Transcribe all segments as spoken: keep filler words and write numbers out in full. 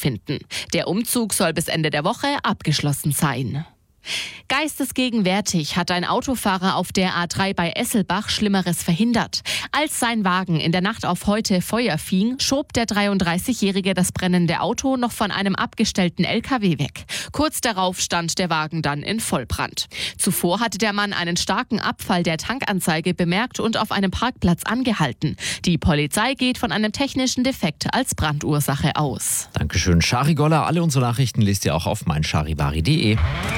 stattfinden. Der Umzug soll bis Ende der Woche abgeschlossen sein. Geistesgegenwärtig hat ein Autofahrer auf der A drei bei Esselbach Schlimmeres verhindert. Als sein Wagen in der Nacht auf heute Feuer fing, schob der dreiunddreißigjährige das brennende Auto noch von einem abgestellten L K W weg. Kurz darauf stand der Wagen dann in Vollbrand. Zuvor hatte der Mann einen starken Abfall der Tankanzeige bemerkt und auf einem Parkplatz angehalten. Die Polizei geht von einem technischen Defekt als Brandursache aus. Dankeschön, Shari Goller. Alle unsere Nachrichten lest ihr auch auf meincharivari punkt de.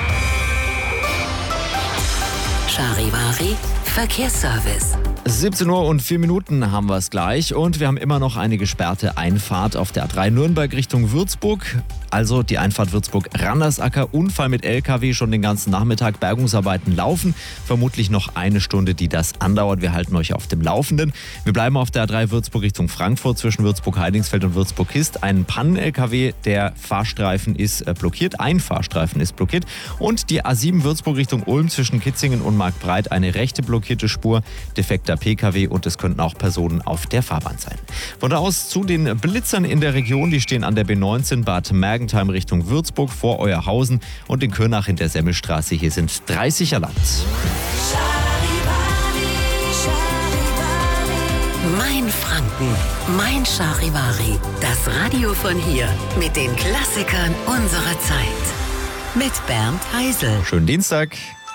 Charivari Verkehrsservice. siebzehn Uhr und vier Minuten haben wir es gleich und wir haben immer noch eine gesperrte Einfahrt auf der A drei Nürnberg Richtung Würzburg. Also die Einfahrt Würzburg-Randersacker, Unfall mit L K W schon den ganzen Nachmittag, Bergungsarbeiten laufen. Vermutlich noch eine Stunde, die das andauert. Wir halten euch auf dem Laufenden. Wir bleiben auf der A drei Würzburg Richtung Frankfurt zwischen Würzburg-Heidingsfeld und Würzburg-Hist. Ein Pannen-L K W, der Fahrstreifen ist blockiert, ein Fahrstreifen ist blockiert. Und die A sieben Würzburg Richtung Ulm zwischen Kitzingen und Marktbreit, eine rechte blockierte Spur, defekter P K W und es könnten auch Personen auf der Fahrbahn sein. Von da aus zu den Blitzern in der Region, die stehen an der B neunzehn Bad Mergentheim Richtung Würzburg vor Euerhausen und in Kürnach in der Semmelstraße. Hier sind dreißig Land. Mein Franken, mein Charivari. Das Radio von hier mit den Klassikern unserer Zeit. Mit Bernd Heisel. Schönen Dienstag.